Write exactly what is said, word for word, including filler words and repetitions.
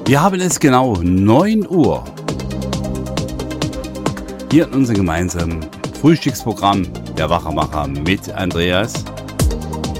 Wir haben es genau neun Uhr. Hier in unserem gemeinsamen Frühstücksprogramm der Wachmacher mit Andreas